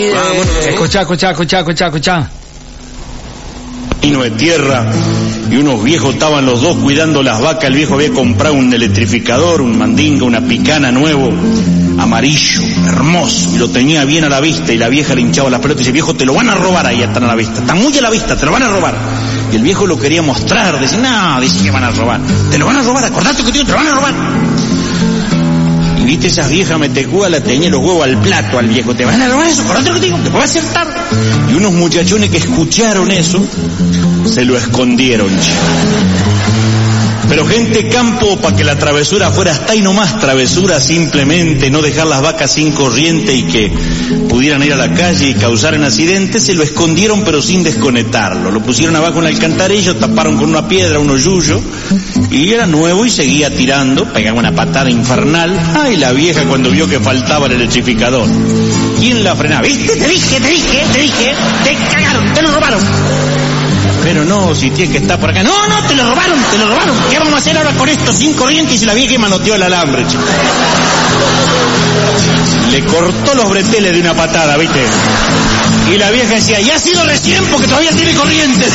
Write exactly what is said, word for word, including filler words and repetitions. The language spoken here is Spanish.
Escuchá, escuchá, escuchá, escuchá, escuchá. Vino de tierra y unos viejos estaban los dos cuidando las vacas. El viejo había comprado un electrificador, un mandinga, una picana nuevo, amarillo, hermoso, y lo tenía bien a la vista, y la vieja le hinchaba las pelotas y dice: viejo, te lo van a robar, ahí están a la vista, están muy a la vista, te lo van a robar. Y el viejo lo quería mostrar, decía: no, dice que van a robar, te lo van a robar, acordate que te lo van a robar. Y viste, esas viejas metecúas la tenían los huevos al plato al viejo: te van a robar eso, acordate lo que te digo, te puede hacer tarde. Y unos muchachones que escucharon eso se lo escondieron. Pero gente campo, para que la travesura fuera hasta ahí nomás travesura, simplemente no dejar las vacas sin corriente y que pudieran ir a la calle y causaran accidentes, se lo escondieron pero sin desconectarlo. Lo pusieron abajo en el alcantarillo, taparon con una piedra, unos yuyos, y era nuevo y seguía tirando, pegaba una patada infernal. Ay, la vieja cuando vio que faltaba el electrificador, ¿quién la frenaba? ¿Viste? Te dije, te dije, te dije, te cagaron, te lo robaron. Pero no, si tiene que estar por acá. No, no, te lo robaron, te lo robaron. ¿Qué vamos a hacer ahora con esto sin corriente? Y si la vieja manoteó el alambre, chico. Le cortó los breteles de una patada, ¿viste? Y la vieja decía: y ha sido recién porque todavía tiene corriente.